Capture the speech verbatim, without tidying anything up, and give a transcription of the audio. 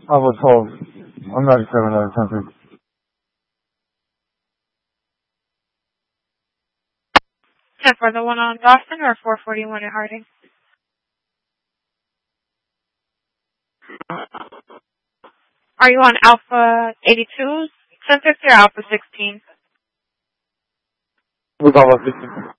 I was told. I'm not seven out of ten. ten for the one on Dawson or four forty-one at Harding? Are you on Alpha eighty-two, ten fifty or Alpha sixteen? It was Alpha sixteen.